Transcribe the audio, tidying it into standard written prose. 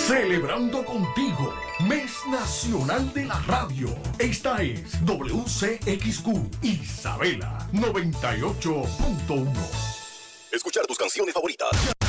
Celebrando contigo, Mes Nacional de la Radio. Esta es WCXQ Isabela 98.1. Escuchar tus canciones favoritas.